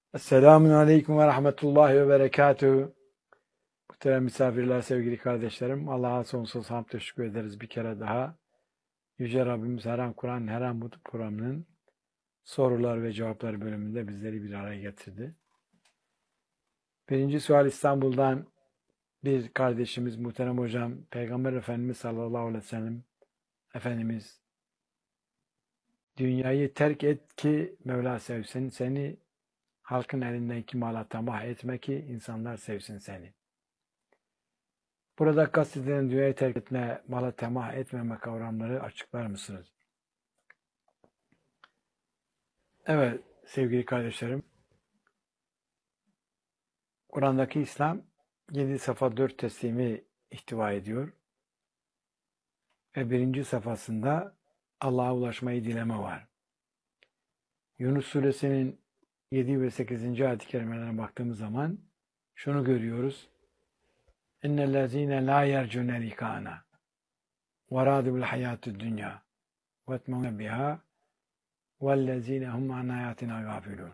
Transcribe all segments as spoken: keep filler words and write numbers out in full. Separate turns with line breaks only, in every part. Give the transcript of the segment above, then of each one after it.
Selamun Aleyküm ve Rahmetullahi ve Berekatuhu. Muhterem misafirler, sevgili kardeşlerim. Allah'a sonsuz hamd teşekkür ederiz bir kere daha. Yüce Rabbimiz her an Kur'an, her an bu programının sorular ve cevaplar bölümünde bizleri bir araya getirdi. Birinci sual İstanbul'dan bir kardeşimiz, muhterem hocam, Peygamber Efendimiz sallallahu aleyhi ve sellem Efendimiz, dünyayı terk et ki Mevla sevsin seni, halkın elindeki mala tamah etme ki insanlar sevsin seni. Burada kastedilen dünyayı terk etme, mala temah etmeme kavramları açıklar mısınız? Evet sevgili kardeşlerim, Kur'an'daki İslam yedi safa dört teslimi ihtiva ediyor. Ve birinci safhasında Allah'a ulaşmayı dileme var. Yunus suresinin yedi ve sekizinci ayet-i kerimelerine baktığımız zaman şunu görüyoruz. İnnellezîne lâ yercûne likâna ve râdu bil hayâtü dünya ve etmevne biha vellezîne hum an âyâtina gâfilûn.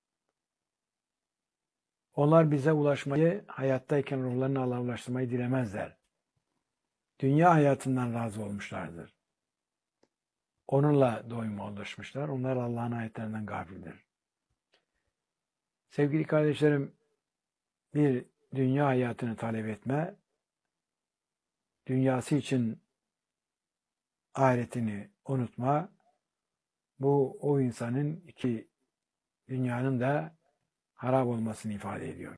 Onlar bize ulaşmayı, hayattayken ruhlarını Allah'a ulaştırmayı dilemezler. Dünya hayatından razı olmuşlardır. Onunla doyuma ulaşmışlar. Onlar Allah'ın ayetlerinden gafildir. Sevgili kardeşlerim, bir dünya hayatını talep etme, dünyası için ahiretini unutma, bu o insanın iki dünyanın da harap olmasını ifade ediyor.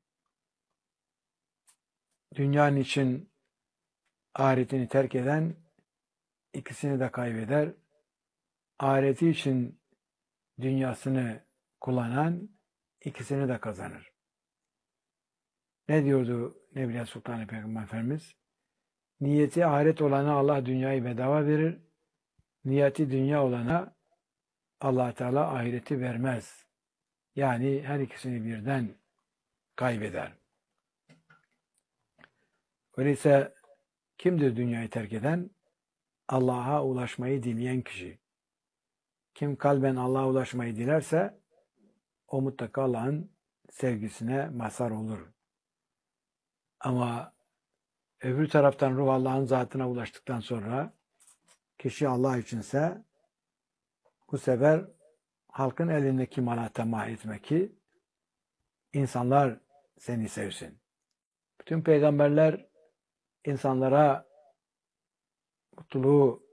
Dünyanın için ahiretini terk eden ikisini de kaybeder. Ahireti için dünyasını kullanan ikisini de kazanır. Ne diyordu Nebile Sultan Peygamber Efendimiz? Niyeti ahiret olana Allah dünyayı bedava verir. Niyeti dünya olana Allah Teala ahireti vermez. Yani her ikisini birden kaybeder. Öyleyse kimdir dünyayı terk eden? Allah'a ulaşmayı dileyen kişi. Kim kalben Allah'a ulaşmayı dilerse o mutlaka Allah'ın sevgisine mazhar olur. Ama öbür taraftan ruh Allah'ın zatına ulaştıktan sonra kişi Allah içinse bu sefer halkın elindeki mala temah etme ki insanlar seni sevsin. Bütün peygamberler insanlara mutluluğu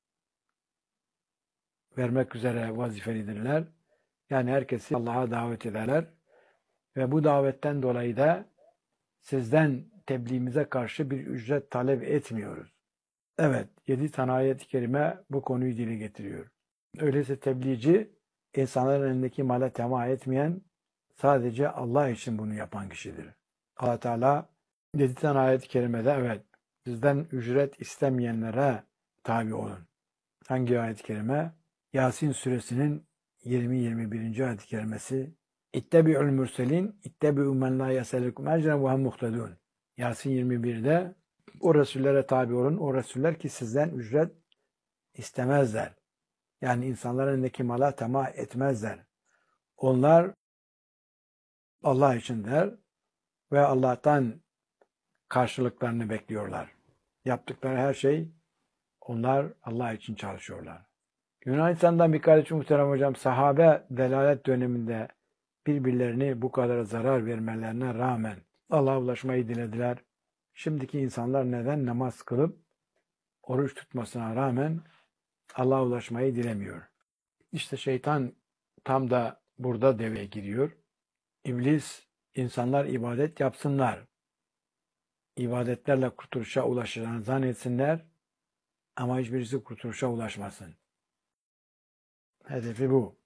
vermek üzere vazifelidirler. Yani herkesi Allah'a davet ederler. Ve bu davetten dolayı da sizden tebliğimize karşı bir ücret talep etmiyoruz. Evet, yedi tane ayet-i kerime bu konuyu dile getiriyor. Öyleyse tebliğci, insanların elindeki mala temah etmeyen, sadece Allah için bunu yapan kişidir. Allah Teala yedi tane ayet-i kerimede evet, sizden ücret istemeyenlere tabi olun. Hangi ayet-i kerime? Yasin suresinin yirmi yirmi birinci ayet-i kerimesi. İttebi'ül mürselin, ittebi'ü men la yeselükum ecren ve hem muhtedun. Yasin yirmi birde o Resullere tabi olun, o Resuller ki sizden ücret istemezler. Yani insanların elindeki mala tamah etmezler. Onlar Allah içindir ve Allah'tan karşılıklarını bekliyorlar. Yaptıkları her şey onlar Allah için çalışıyorlar. Yunanistan'dan bir kardeşim muhterem hocam, sahabe delalet döneminde birbirlerini bu kadar zarar vermelerine rağmen Allah'a ulaşmayı dilediler. Şimdiki insanlar neden namaz kılıp oruç tutmasına rağmen Allah'a ulaşmayı dilemiyor? İşte şeytan tam da burada devreye giriyor. İblis, insanlar ibadet yapsınlar, ibadetlerle kurtuluşa ulaşacağını zannetsinler ama hiçbirisi kurtuluşa ulaşmasın. Hedefi bu.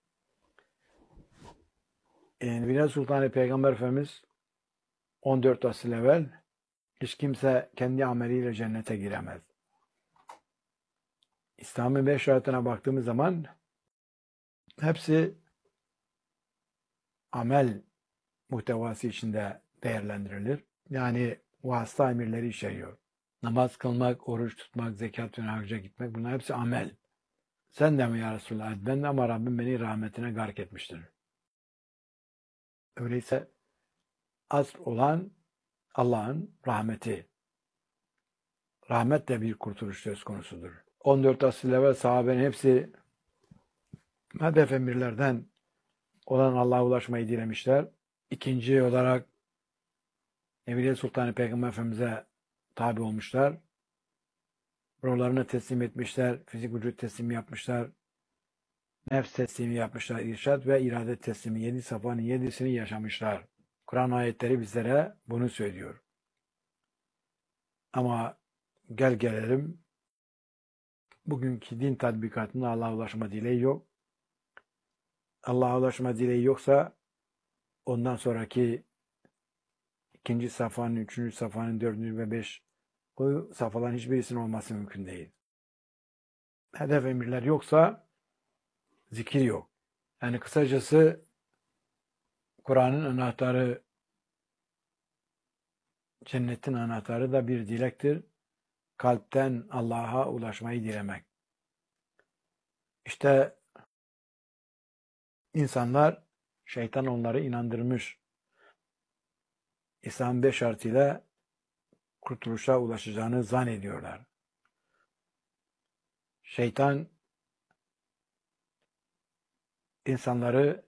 Enbiya Sultanı Peygamber Efendimiz on dört asıl evvel hiç kimse kendi ameliyle cennete giremez. İslam'ın beş şartına baktığımız zaman hepsi amel muhtevası içinde değerlendirilir. Yani vasıta emirleri içeriyor. Namaz kılmak, oruç tutmak, zekat ve hacca gitmek, bunlar hepsi amel. Sen de mi ya Resulallah? Ben de, ama Rabbim beni rahmetine gark etmiştir. Öyleyse asıl olan Allah'ın rahmeti. Rahmetle bir kurtuluş söz konusudur. on dört asıl evvel sahabenin hepsi hedef emirlerden olan Allah'a ulaşmayı dilemişler. İkinci olarak Evliya Sultanı Peygamber Efendimiz'e tabi olmuşlar. Ruhlarını teslim etmişler, fizik vücut teslimi yapmışlar, nefs teslimi yapmışlar, irşad ve irade teslimi, yedi safhanın yedisini yaşamışlar. Kur'an ayetleri bizlere bunu söylüyor. Ama gel gelelim, bugünkü din tatbikatında Allah'a ulaşma dileği yok. Allah'a ulaşma dileği yoksa ondan sonraki ikinci safhanın, üçüncü safhanın, dördüncü ve beş bu safhaların hiçbirisinin olması mümkün değil. Hedef emirler yoksa zikir yok. Yani kısacası Kur'an'ın anahtarı, cennetin anahtarı da bir dilektir. Kalpten Allah'a ulaşmayı dilemek. İşte insanlar, şeytan onları inandırmış. İslam'ın beş şartıyla kurtuluşa ulaşacağını zannediyorlar. Şeytan insanları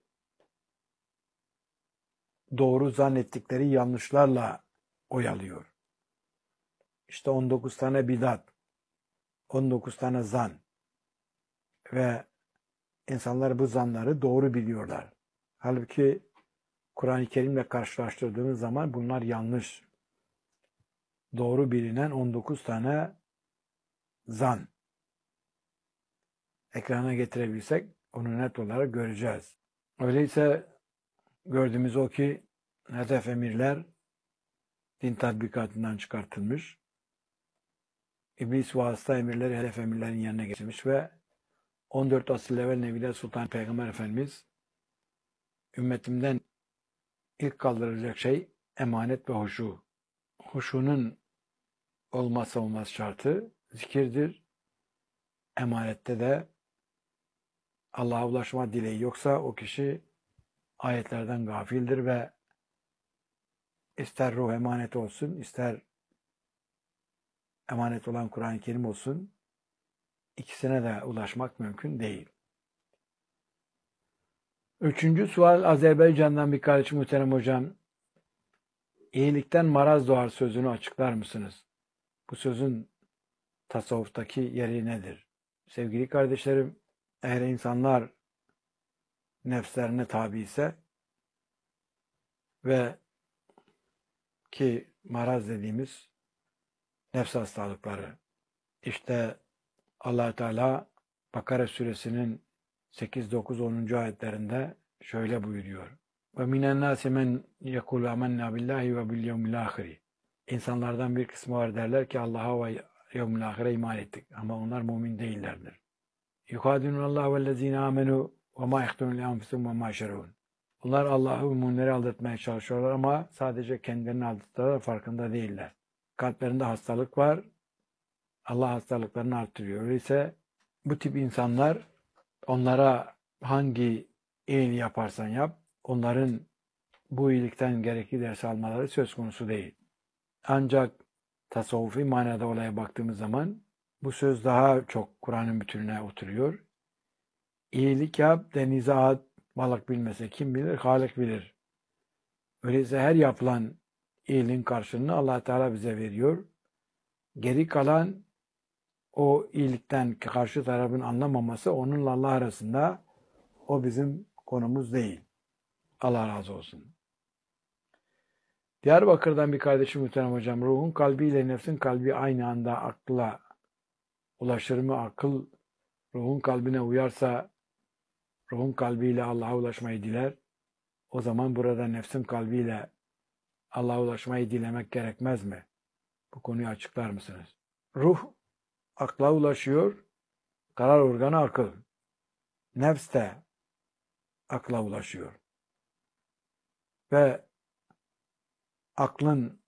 doğru zannettikleri yanlışlarla oyalıyor. İşte on dokuz tane bidat, on dokuz tane zan ve insanlar bu zanları doğru biliyorlar. Halbuki Kur'an-ı Kerim'le karşılaştırdığımız zaman bunlar yanlış. Doğru bilinen on dokuz tane zan. Ekrana getirebilsek onu net olarak göreceğiz. Öyleyse gördüğümüz o ki hedef emirler din tatbikatından çıkartılmış. İblis vasıta emirleri hedef emirlerin yerine getirmiş ve on dört asıl evvel Nebiler Sultan Peygamber Efendimiz ümmetimden ilk kaldırılacak şey emanet ve huşu. Huşunun olmazsa olmaz şartı zikirdir. Emanette de Allah'a ulaşma dileği yoksa o kişi ayetlerden gafildir ve ister ruh emanet olsun, ister emanet olan Kur'an-ı Kerim olsun, ikisine de ulaşmak mümkün değil. Üçüncü sual Azerbaycan'dan bir kardeşim muhterem hocam. İyilikten maraz doğar sözünü açıklar mısınız? Bu sözün tasavvuftaki yeri nedir? Sevgili kardeşlerim, eğer insanlar nefslerine tabi ise ve ki maraz dediğimiz nefs hastalıkları. İşte Allah Teala Bakara suresinin sekiz, dokuz, onuncu ayetlerinde şöyle buyuruyor. Ve minen nâsi men yekulu amennâ billahi ve bil yevmil âhiri. İnsanlardan bir kısmı var derler ki Allah'a ve yevmil âhire iman ettik. Ama onlar mümin değillerdir. Yukâdinûllâhu vellezîne âmenû ve mâ ihtûnû li enfüsihim ve mâ şerûn. Onlar Allah'ı müminleri aldatmaya çalışıyorlar ama sadece kendilerini aldattılar, farkında değiller. Kalplerinde hastalık var. Allah hastalıklarını artırıyor. Öyleyse bu tip insanlar, onlara hangi iyiliği yaparsan yap, onların bu iyilikten gerekli ders almaları söz konusu değil. Ancak tasavvufi manada olaya baktığımız zaman bu söz daha çok Kur'an'ın bütününe oturuyor. İyilik yap, denize at, balık bilmese kim bilir, Halik bilir. Öyleyse her yapılan iyiliğin karşılığını Allah Teala bize veriyor. Geri kalan o iyilikten karşı tarafın anlamaması onunla Allah arasında, o bizim konumuz değil. Allah razı olsun. Diyarbakır'dan bir kardeşim muhterem hocam. Ruhun kalbiyle nefsin kalbi aynı anda akla ulaşır mı? Akıl ruhun kalbine uyarsa ruhun kalbiyle Allah'a ulaşmayı diler. O zaman burada nefsin kalbiyle Allah'a ulaşmayı dilemek gerekmez mi? Bu konuyu açıklar mısınız? Ruh akla ulaşıyor. Karar organı akıl. Nefs de akla ulaşıyor. Ve aklın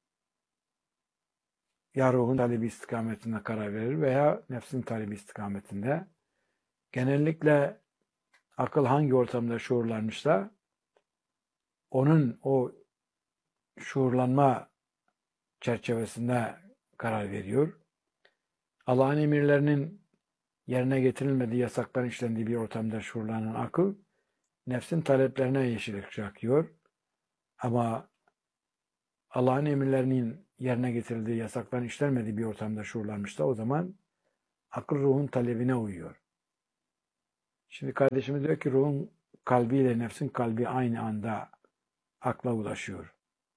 ya ruhun talebi istikametinde karar verir veya nefsin talebi istikametinde. Genellikle akıl hangi ortamda şuurlanmışsa onun o şuurlanma çerçevesinde karar veriyor. Allah'ın emirlerinin yerine getirilmediği, yasakların işlendiği bir ortamda şuurlanan akıl, nefsin taleplerine yeşillik yakıyor. Ama Allah'ın emirlerinin yerine getirildiği, yasakların işlenmediği bir ortamda şuurlanmışsa o zaman akıl ruhun talebine uyuyor. Şimdi kardeşimiz diyor ki ruhun kalbiyle nefsin kalbi aynı anda akla ulaşıyor.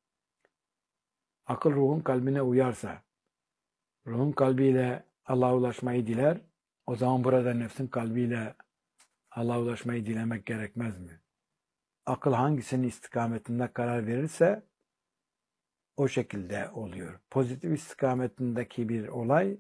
Akıl ruhun kalbine uyarsa, ruhun kalbiyle Allah'a ulaşmayı diler, o zaman burada nefsin kalbiyle Allah'a ulaşmayı dilemek gerekmez mi? Akıl hangisinin istikametinde karar verirse o şekilde oluyor. Pozitif istikametindeki bir olay,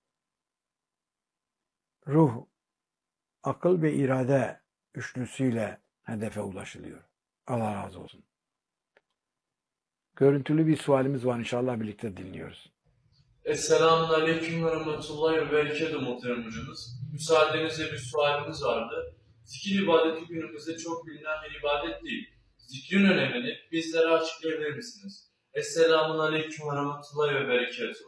ruh, akıl ve irade üçlüsüyle hedefe ulaşılıyor. Allah razı olsun. Görüntülü bir sualimiz var, inşallah birlikte dinliyoruz.
Esselamun Aleyküm ve Rahmetullahi ve Berekatuhu muhterem hocamız. Müsaadenizle bir sualimiz vardı. Zikir ibadeti günümüzde çok bilinen bir ibadet değil. Zikrin önemini bizlere açıklayabilir misiniz? Esselamun Aleyküm ve Rahmetullahi ve Berekatuhu.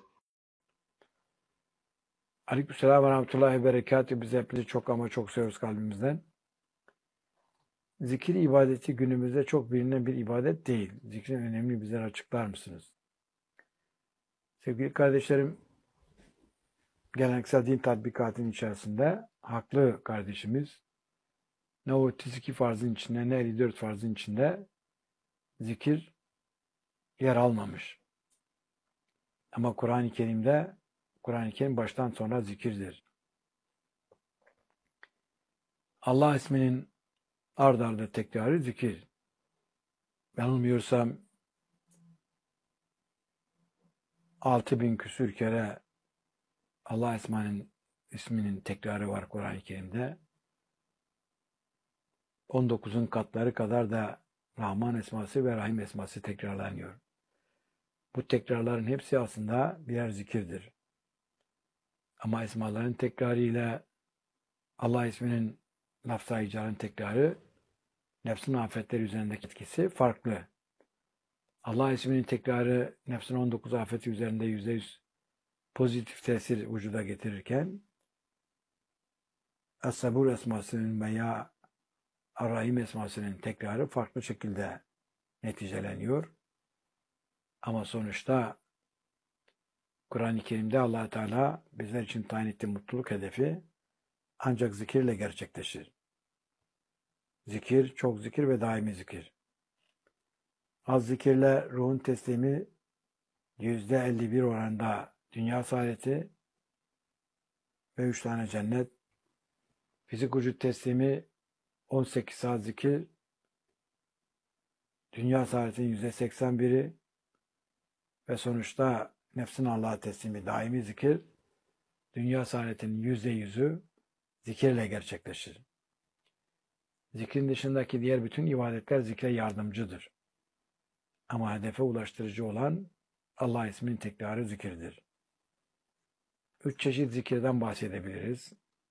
Aleykümselam ve Rahmetullahi ve Berekatuhu. Biz hepinizi çok ama çok seviyoruz kalbimizden. Zikir ibadeti günümüzde çok bilinen bir ibadet değil. Zikrin önemini bizlere açıklar mısınız? Sevgili kardeşlerim, geleneksel din tatbikatının içerisinde haklı kardeşimiz ne o otuz iki farzın içinde ne elli dört farzın içinde zikir yer almamış. Ama Kur'an-ı Kerim'de Kur'an-ı Kerim baştan sona zikirdir. Allah isminin ard arda tekrarı zikir. Yanılmıyorsam altı bin küsür kere Allah isminin, isminin tekrarı var Kur'an-ı Kerim'de. on dokuzun katları kadar da Rahman esması ve Rahim esması tekrarlanıyor. Bu tekrarların hepsi aslında birer zikirdir. Ama esmaların tekrarı ile Allah isminin lafz-ı icarın tekrarı, nefsin afetleri üzerindeki etkisi farklı. Allah isminin tekrarı nefsin on dokuz afeti üzerinde yüzde yüz pozitif tesir vücuda getirirken Es-Sabur esmasının veya Ar-Rahim esmasının tekrarı farklı şekilde neticeleniyor. Ama sonuçta Kur'an-ı Kerim'de Allah Teala bizler için tayin ettiği mutluluk hedefi ancak zikirle gerçekleşir. Zikir, çok zikir ve daimi zikir. Az zikirle ruhun teslimi yüzde elli bir oranında dünya saadeti ve üç tane cennet. Fizik vücut teslimi on sekiz saat zikir, dünya saadetinin yüzde seksen biri ve sonuçta nefsin Allah'a teslimi daimi zikir, dünya saadetinin yüzde yüzü zikirle gerçekleşir. Zikrin dışındaki diğer bütün ibadetler zikre yardımcıdır. Ama hedefe ulaştırıcı olan Allah isminin tekrarı zikirdir. Üç çeşit zikirden bahsedebiliriz.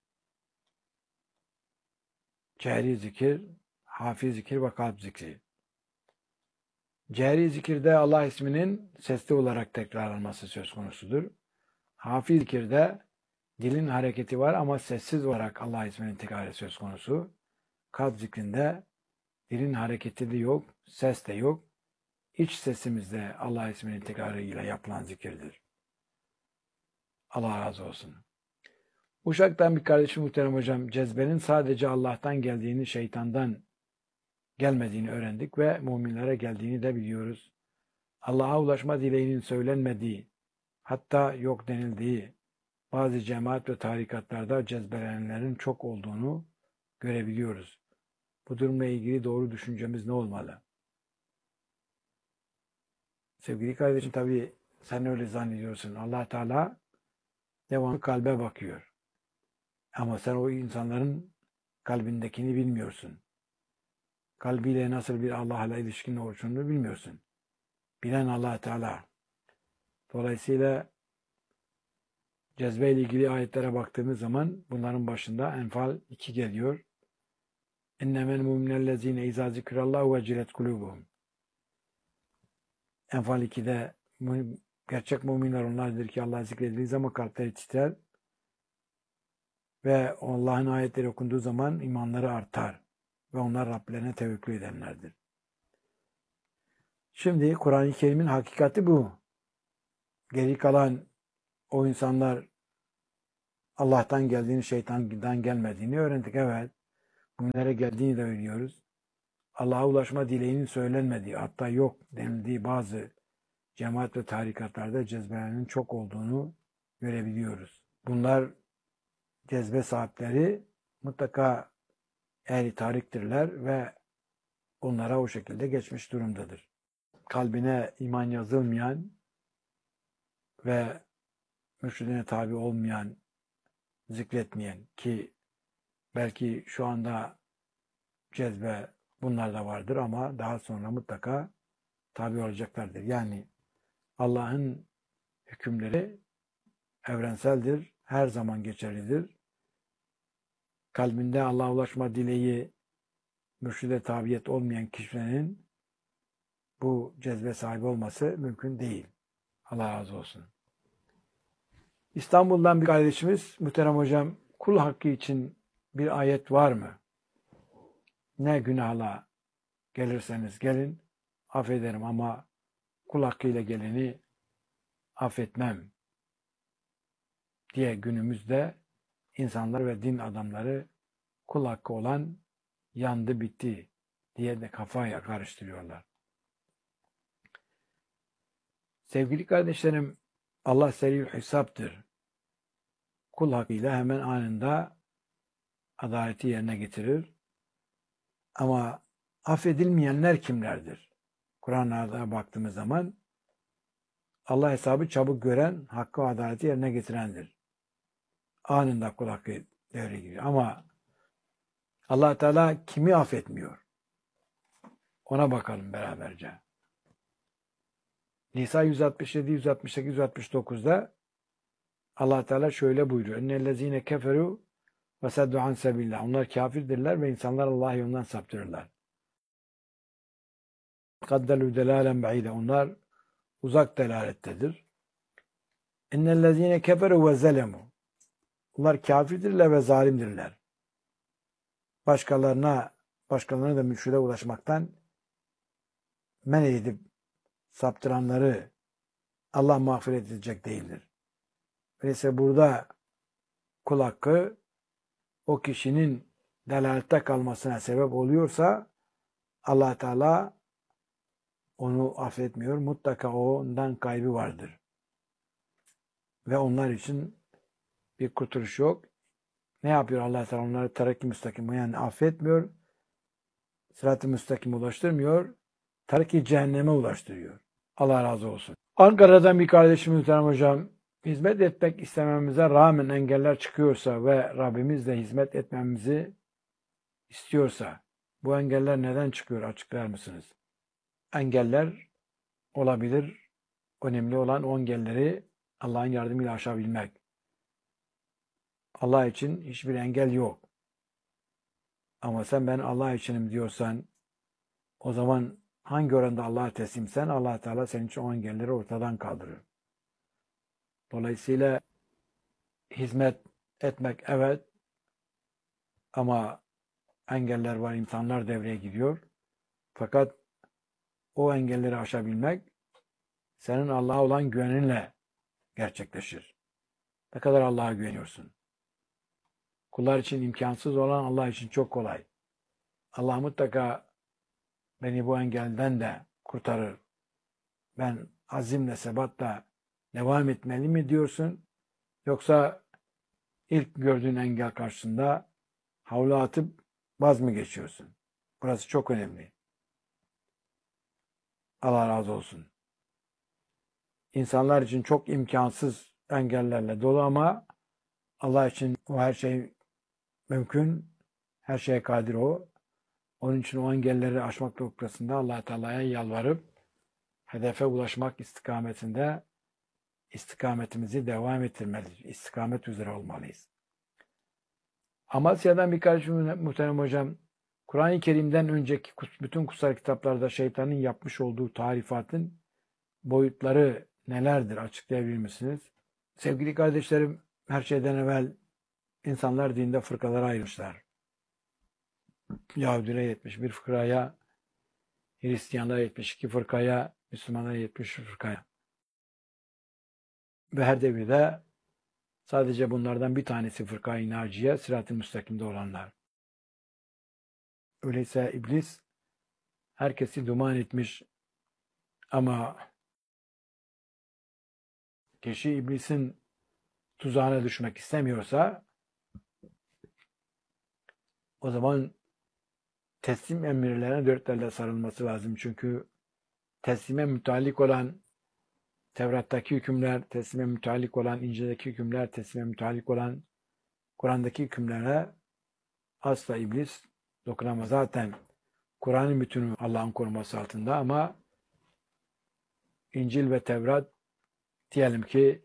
Cehri zikir, hafi zikir ve kalp zikri. Cehri zikirde Allah isminin sesli olarak tekrarlanması söz konusudur. Hafi zikirde dilin hareketi var ama sessiz olarak Allah isminin tekrarı söz konusu. Kalp zikrinde dilin hareketi de yok, ses de yok. İç sesimizde Allah isminin tekrarıyla yapılan zikirdir. Allah razı olsun. Uşak'tan bir kardeşim muhterem hocam, cezbenin sadece Allah'tan geldiğini, şeytandan gelmediğini öğrendik ve müminlere geldiğini de biliyoruz. Allah'a ulaşma dileğinin söylenmediği, hatta yok denildiği bazı cemaat ve tarikatlarda cezbelenenlerin çok olduğunu görebiliyoruz. Bu durumla ilgili doğru düşüncemiz ne olmalı? Sevgili kardeşim, tabii sen öyle zannediyorsun. Allah Teala devamlı kalbe bakıyor. Ama sen o insanların kalbindekini bilmiyorsun. Kalbiyle nasıl bir Allah'la ilişkinin oluşduğunu bilmiyorsun. Bilen Allah Teala. Dolayısıyla cezbe ile ilgili ayetlere baktığımız zaman bunların başında Enfal iki geliyor. İnnemel mu'minellezine izâ zikrallahu vecilet kulûbuhum. Enfal ikide mu- gerçek müminler onlardır ki Allah zikredildiği zaman kalpleri titrer ve Allah'ın ayetleri okunduğu zaman imanları artar ve onlar Rablerine tevekkül edenlerdir. Şimdi Kur'an-ı Kerim'in hakikati bu. Geri kalan o insanlar Allah'tan geldiğini, şeytandan gelmediğini öğrendik. Evet, bunlara geldiğini de öğreniyoruz. Allah'a ulaşma dileğinin söylenmediği, hatta yok denildiği bazı cemaat ve tarikatlarda cezbelerinin çok olduğunu görebiliyoruz. Bunlar cezbe sahipleri mutlaka ehli tariktirler ve onlara o şekilde geçmiş durumdadır. Kalbine iman yazılmayan ve mürşidine tabi olmayan, zikretmeyen ki belki şu anda cezbe bunlar da vardır ama daha sonra mutlaka tabi olacaklardır. Yani Allah'ın hükümleri evrenseldir, her zaman geçerlidir. Kalbinde Allah'a ulaşma dileği, mürşide tabiyet olmayan kişilerin bu cezbe sahibi olması mümkün değil. Allah razı olsun. İstanbul'dan bir kardeşimiz, muhterem hocam, kul hakkı için bir ayet var mı? Ne günahla gelirseniz gelin, affederim ama kul hakkıyla geleni affetmem diye günümüzde insanlar ve din adamları kul hakkı olan yandı bitti diye de kafaya karıştırıyorlar. Sevgili kardeşlerim, Allah serî'ül hesaptır. Kul hakkıyla hemen anında adaleti yerine getirir. Ama affedilmeyenler kimlerdir? Kur'an'a baktığımız zaman Allah hesabı çabuk gören, hakkı ve adaleti yerine getirendir. Anında kul hakkı devreye giriyor. Ama Allah Teala kimi affetmiyor? Ona bakalım beraberce. Nisa yüz altmış yedi, yüz altmış sekiz, yüz altmış dokuzda Allah Teala şöyle buyuruyor. اَنَّ keferu ve saddu an sebillah. Onlar kafirdirler ve insanlar Allah yolundan saptırırlar. قَدَّلُوا دَلَالًا بَعِيدًا. Onlar uzak delalettedir. اِنَّ الَّذ۪ينَ كَفَرُوا وَزَلَمُوا. Onlar kafirdirler ve zalimdirler. Başkalarına, başkalarına da mürşide ulaşmaktan men edip saptıranları Allah mağfiret edecek değildir. Öyleyse burada kul hakkı o kişinin delalette kalmasına sebep oluyorsa Allah Teala onu affetmiyor. Mutlaka ondan kaybı vardır. Ve onlar için bir kurtuluş yok. Ne yapıyor Allah Teala? Onları terakki müstakim, yani affetmiyor. Sırat-ı müstakim ulaştırmıyor. Terakki cehenneme ulaştırıyor. Allah razı olsun. Ankara'dan bir kardeşimiz muhterem hocam, hizmet etmek istememize rağmen engeller çıkıyorsa ve Rabbimiz de hizmet etmemizi istiyorsa bu engeller neden çıkıyor, açıklar mısınız? Engeller olabilir. Önemli olan o engelleri Allah'ın yardımıyla aşabilmek. Allah için hiçbir engel yok. Ama sen ben Allah içinim diyorsan o zaman hangi oranda Allah'a teslimsen Allah Teala senin için o engelleri ortadan kaldırır. Dolayısıyla hizmet etmek evet ama engeller var, imtihanlar devreye giriyor. Fakat o engelleri aşabilmek senin Allah'a olan güveninle gerçekleşir. Ne kadar Allah'a güveniyorsun? Kullar için imkansız olan Allah için çok kolay. Allah mutlaka beni bu engelden de kurtarır. Ben azimle, sebatla devam etmeli mi diyorsun? Yoksa ilk gördüğün engel karşısında havlu atıp vaz mı geçiyorsun? Burası çok önemli. Allah razı olsun. İnsanlar için çok imkansız engellerle dolu ama Allah için o her şey mümkün. Her şeye kadir o. Onun için o engelleri aşmak noktasında Allah Teala'ya yalvarıp hedefe ulaşmak istikametinde istikametimizi devam ettirmeliyiz. İstikamet üzere olmalıyız. Amasya'dan bir kardeşim muhterem hocam, Kur'an-ı Kerim'den önceki bütün kutsal kitaplarda şeytanın yapmış olduğu tarifatın boyutları nelerdir? Açıklayabilir misiniz? Sevgili kardeşlerim, her şeyden evvel insanlar dinde fırkalara ayrılmışlar. Yahudilere yetmiş bir fırkaya, Hristiyanlara yetmiş iki fırkaya, Müslümanlara yetmiş üç fırkaya. Ve her devirde sadece bunlardan bir tanesi fırka-i naciye, sırat-ı müstakimde olanlar. Öyleyse iblis herkesi duman etmiş ama kişi iblisin tuzağına düşmek istemiyorsa o zaman teslim emirlerine dört elle sarılması lazım. Çünkü teslime müteallik olan Tevrat'taki hükümler, teslime müteallik olan İncil'deki hükümler, teslime müteallik olan Kur'an'daki hükümlere asla iblis dokunamaz. Zaten Kur'an'ın bütünü Allah'ın koruması altında ama İncil ve Tevrat diyelim ki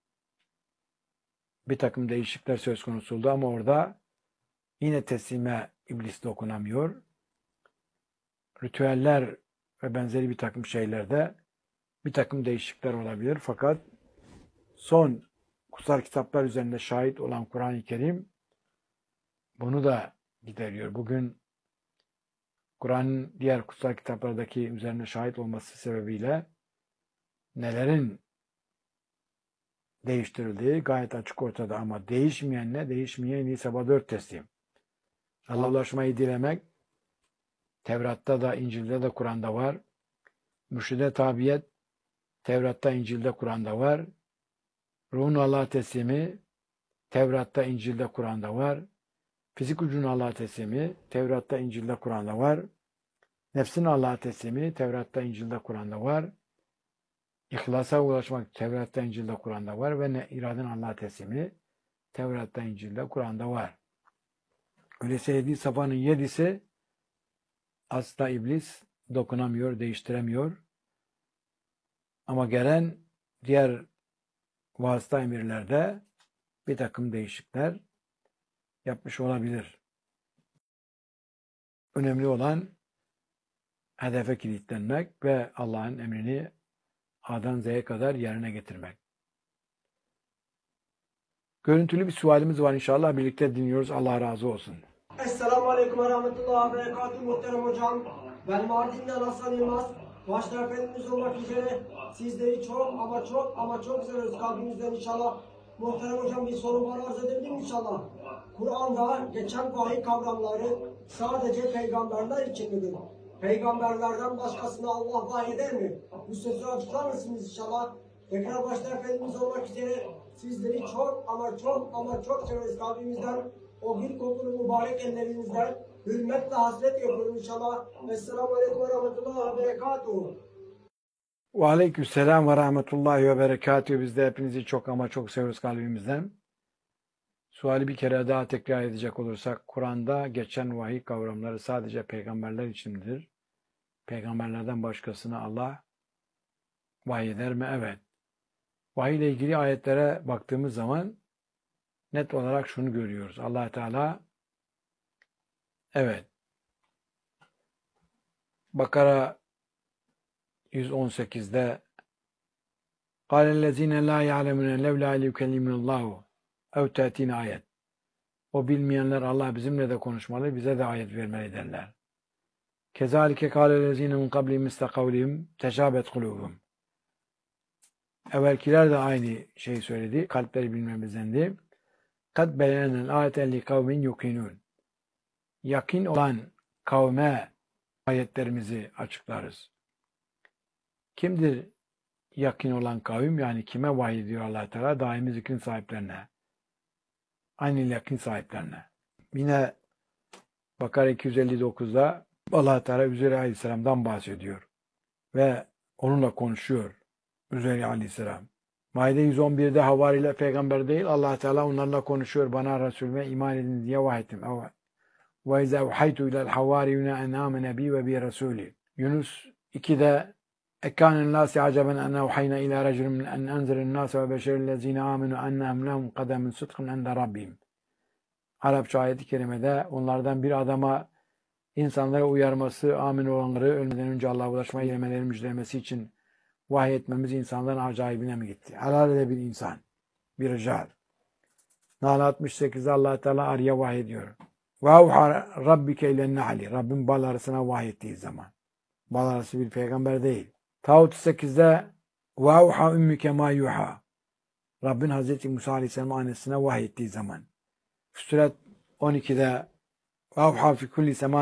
bir takım değişiklikler söz konusu oldu ama orada yine teslime iblis dokunamıyor. Ritüeller ve benzeri bir takım şeylerde bir takım değişiklikler olabilir. Fakat son kutsal kitaplar üzerinde şahit olan Kur'an-ı Kerim bunu da gideriyor. Bugün Kur'an'ın diğer kutsal kitaplardaki üzerine şahit olması sebebiyle nelerin değiştirildiği gayet açık ortada ama değişmeyen ne? Değişmeyen Nisa dört teslim. Allah'a ulaşmayı dilemek Tevrat'ta da, İncil'de de, Kur'an'da var. Mürşide tabiyet Tevrat'ta, İncil'de, Kur'an'da var. Ruhun Allah'a teslimi Tevrat'ta, İncil'de, Kur'an'da var. Fizik ucunun Allah'a teslimi Tevrat'ta, İncil'de, Kur'an'da var. Nefsin Allah'a teslimi Tevrat'ta, İncil'de, Kur'an'da var. İhlasa ulaşmak Tevrat'ta, İncil'de, Kur'an'da var ve ne iraden Allah'a teslimi Tevrat'ta, İncil'de, Kur'an'da var. Öyleyse yedi safanın yedisi asla iblis dokunamıyor, değiştiremiyor. Ama gelen diğer vasıta emirlerde bir takım değişiklikler yapmış olabilir. Önemli olan hedefe kilitlenmek ve Allah'ın emrini A'dan Z'ye kadar yerine getirmek. Görüntülü bir sualimiz var inşallah. Birlikte dinliyoruz. Allah razı olsun.
Esselamu Aleyküm ve Rahmetullahi ve Berekatuhu muhterem hocam. Ben Mardin'den Hasan Yılmaz. Başta Efendimiz olmak üzere sizleri çok ama çok ama çok seviyoruz kalbimizden inşallah. Muhterem hocam bir soru var arz edebilir miyim inşallah? Kur'an'da geçen vahiy kavramları sadece peygamberler için midir? Peygamberlerden başkasına Allah vahyeder mi? Bu sözü açıklar mısınız inşallah? Tekrar başta Efendimiz olmak üzere sizleri çok ama çok ama çok seviyoruz kalbimizden. O gül kokulu mübarek ellerinizden hürmetle hasret yapıyorum inşallah. Esselamu Aleyküm ve Rahmetullahi ve Berekatuhu.
Ve aleykümselam ve rahmetullahi ve berekatühü. Biz de hepinizi çok ama çok seviyoruz kalbimizden. Suali bir kere daha tekrar edecek olursak, Kur'an'da geçen vahiy kavramları sadece peygamberler içindir. Peygamberlerden başkasına Allah vahiy eder mi? Evet. Vahiy ile ilgili ayetlere baktığımız zaman net olarak şunu görüyoruz. Allah Teala evet Bakara yüz on sekizde قَالَ الَّذ۪ينَ لَا يَعْلَمُونَ لَوْلَا لِيُكَلِّمُنَ اللّٰهُ اَوْ تَأْتِينَ ayet. O bilmeyenler Allah bizimle de konuşmalı, bize de ayet vermeli derler. كَذَٰلِكَ قَالَ الَّذ۪ينَ مِنْ قَبْلِهِمْ مِسْلَ قَوْلِهِمْ تَشَابَتْ قُلُوبُهُمْ. Evvelkiler de aynı şeyi söyledi. Kalpleri bilmemizdendi. قَدْ بَيَّنَا الْآيَةَ لِقَوْمٍ يُقِنُونَ. Yakin olan kavme ayetlerimizi açıklarız. Kimdir yakin olan kavim? Yani kime vahiy ediyor Allah Teala? Daimi zikrin sahiplerine. Aynı yakin sahiplerine. Yine Bakara iki yüz elli dokuzda Allah Teala Üzeyr Aleyhisselam'dan bahsediyor. Ve onunla konuşuyor. Üzeyr Aleyhisselam. Maide yüz on birde havariler peygamber değil, Allah Teala onlarla konuşuyor. Bana Resulüme iman edin diye vahyettim. وَاِذَا اُحَيْتُ اِلَى الْحَوَارِيُّنَ اَنْ آمَنَ بِي وَبِي رَسُولِي. Yunus iki'de اَكَانَ النَّاسِ عَجَبًا اَنَّ اُحَيْنَا اِلَى رَجُلٍ مِنْ اَنْ اَنْزِرِ النَّاسَ وَبَشَرِ الَّذ۪ينَ آمَنُوا اَنَّهُمْ لَهُمْ قَدَمٍ صِدْقٍ عِنْدَ رَبِّهِمْ. Arapça ayet-i kerimede onlardan bir adama insanlara uyarması, amin olanları ölmeden önce Allah'a ulaşmayı yemeleri müjdelemesi için vahiy etmemiz insanların acayibine mi gitti? Alelade bir insan. Bir rical. Nahl altmış sekizde Allah Teala arıya vahiy ediyor. Ve avha rabbike ilen nahli. Rabbim bal arısına vahiy ettiği zaman. Bal arısı bir peygamber değil. Ta otuz sekizde ve avha ümmüke ma yuha. Rabbin Hazreti Musa Aleyhisselam annesine vahiy ettiği zaman. Fussilet on ikide ve avha fi kulli sema